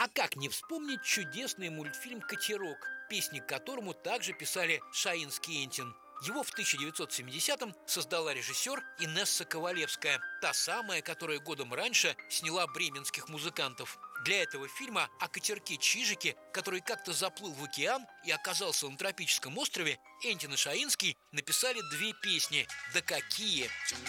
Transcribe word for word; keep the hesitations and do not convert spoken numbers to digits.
А как не вспомнить чудесный мультфильм «Катерок», песни к которому также писали Шаин с Кентин. Его в тысяча девятьсот семидесятом создала режиссер Инесса Ковалевская, та самая, которая годом раньше сняла бременских музыкантов. Для этого фильма о катерке Чижике, который как-то заплыл в океан и оказался на тропическом острове, Энтин и Шаинский написали две песни. Да какие!